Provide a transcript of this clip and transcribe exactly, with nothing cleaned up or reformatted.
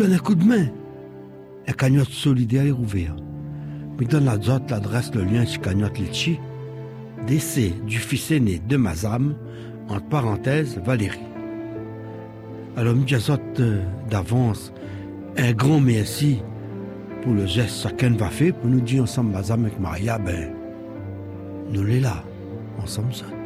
donne un coup de main. Un cagnotte solidaire est ouvert. Mais dans la zone, l'adresse, le lien chez cagnotte Litchi, décès du fils aîné de Mazam, entre parenthèses, Valérie. Alors, je d'avance un grand merci pour le geste que chacun va faire pour nous dire ensemble, Mazam avec Maria, ben, nous l'est là, ensemble ça.